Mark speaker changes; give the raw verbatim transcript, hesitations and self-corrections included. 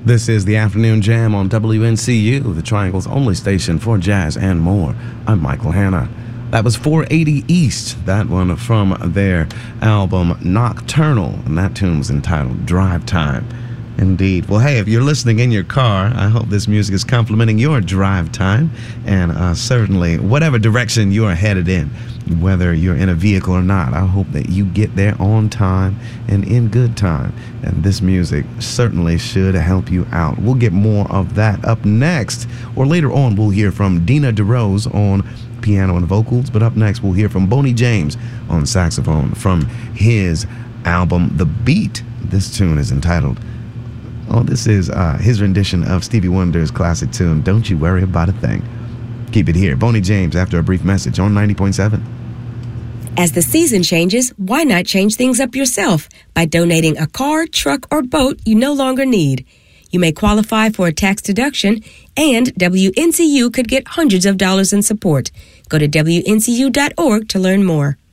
Speaker 1: This is the Afternoon Jam on W N C U, the Triangle's only station for jazz and more. I'm Michael Hanna. That was four eighty East, that one from their album Nocturnal, and that tune was entitled Drive Time. Indeed. Well, hey, if you're listening in your car, I hope this music is complimenting your drive time, and uh, certainly whatever direction you are headed in, whether you're in a vehicle or not, I hope that you get there on time and in good time, and this music certainly should help you out. We'll get more of that up next, or later on we'll hear from Dina DeRose on piano and vocals, but up next we'll hear from Boney James on saxophone from his album The Beat. This tune is entitled Oh, this is uh, his rendition of Stevie Wonder's classic tune, Don't You Worry About a Thing. Keep it here. Boney James after a brief message on ninety point seven.
Speaker 2: As the season changes, why not change things up yourself by donating a car, truck, or boat you no longer need? You may qualify for a tax deduction, and W N C U could get hundreds of dollars in support. Go to W N C U dot org to learn more.